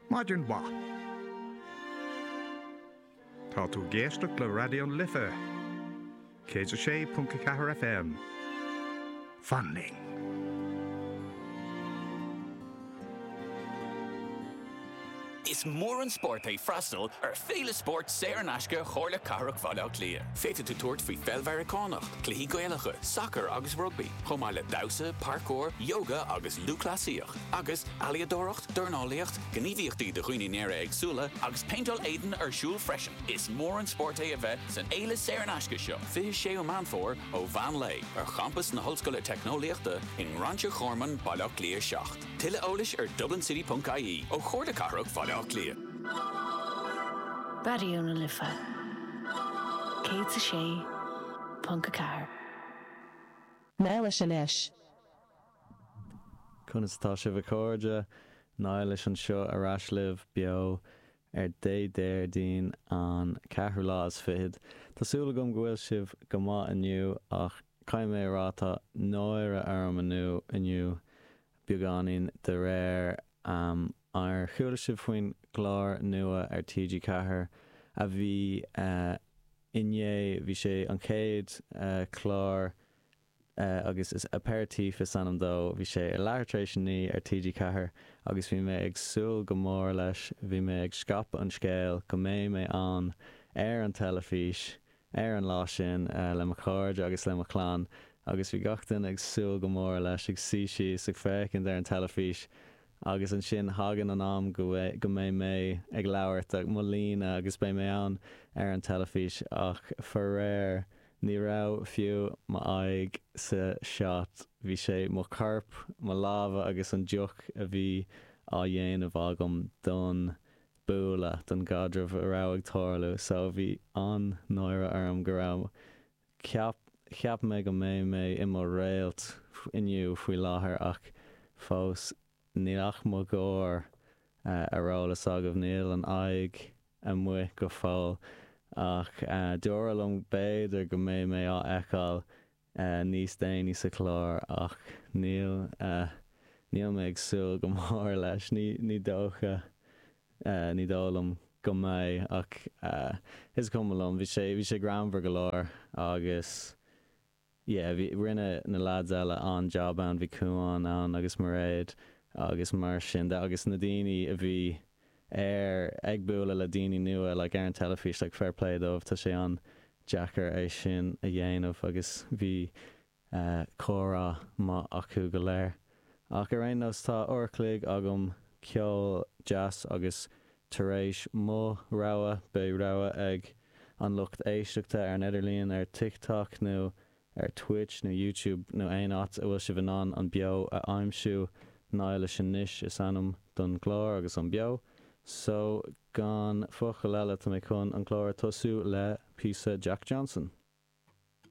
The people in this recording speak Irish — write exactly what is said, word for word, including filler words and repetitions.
Modern Wa. Tá tú géisteach le Radion Lifa. Céad sé punca ceathair F M. Fanning. Is mór an sport é freistal ar féle sport séar an aisce chóirle carach fáileach lia. Féite tú tuairt faoi feilmhearicánach, cluichí gaeilge, soccer agus rugby, chomh le damhsa, parkour, yoga agus lúclasíoch, agus aliadóireacht, dornálaíocht, gníomhaíochtaí de dhaoine néire agsúla agus paintol éideann ar siúl freisin. Is mór an sport é a bheith san éile séar an aisce seo. Fiche sé ó Manfór ó Van Lay ar campus na hallscoile technoliaachta in Rancho Chorman bailach lia seacht. Tuile eolais ar dublin city dot I E ó chóirle carach fáileach lia. Radion Lifa. Céad sa sé punca ceathair. Náile sin eis. Cúnatá sibh a cóide, náile an seo arás libh beo ar dé déir dín an ceathair lá is fichid. Tásúla gom go bhfuil sibh go maith inniu ach caiim mé rátá náire arm inniu inniu beagáín de réir um, ar chuúla sibh faoin glár nua ar T G Ceathair a bhí uh, inné bhí sé an céad uh, chlár uh, agus is aperitíf is anam dó bhí sé i leirtrééis ní ar T G Ceathair agus bhí mé ag súil go mór leis bhí mé ag scap an scéal go mé mé an ar an telefís ar an lá sin uh, le mo cháirde agus le mo chláán agus bhí gachtain ag súil go mór leis ag sí síos ag fécinn ar an telefís agus an sin hagan an am go mé mé ag labhairt ag molína agus bé mé an ar an telefís ach for réir ní rá fiú má aig sa seat bhí sé mo carp mo láva agus an duch a bhí á dhéanamh agam don búla don gadrah a rá ag tárlú so bhí an náire arm go rá ceap cheap mé go mé mé i mo réalt inniu faoi láthair ach fós níach mo góir uh, arálas agah níl an aig a mu go fáil ach uh, dúirlumm béidir go mé mé á eáil uh, níos déine sa chlár ach níl uh, níl mé ag súil go mór leis ní, ní dócha uh, ní dólam go mé ach uh, is cumlum bhí sé bhí sé granmhar go leir agus yeah, bhí rinne na lads eile an job an bhí cuaán an agus mar réid agus mar sin agus na daoine a bhí ar ag bualadh le daoine nua le ar an telefís le fair play dómh tá sé an Jackar é sin a dhéanamh agus bhí uh, córá má acu go léir ach ar aonnos tá orclaigh agam ceol jazz agus taréis mó ráha be ráha ag an lucht éisteachta ar Nederlíon ar TikTok nó ar Twitch nó YouTube nó aon áit a bhfuil si bhanán an beo a aimsiú náile sin níis is anam don chlár agus an beo so gan focha leile tá mé chun an chlár tosú le písa Jack Johnson.